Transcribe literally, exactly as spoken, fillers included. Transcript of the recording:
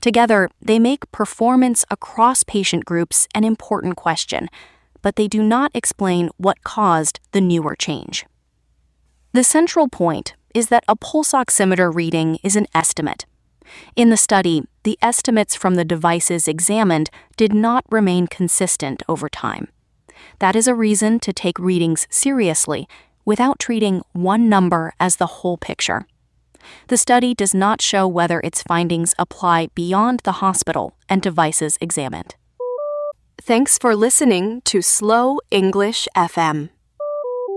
Together, they make performance across patient groups an important question, but they do not explain what caused the newer change. The central point is that a pulse oximeter reading is an estimate. In the study, the estimates from the devices examined did not remain consistent over time. That is a reason to take readings seriously without treating one number as the whole picture. The study does not show whether its findings apply beyond the hospital and devices examined. Thanks for listening to Slow English F M.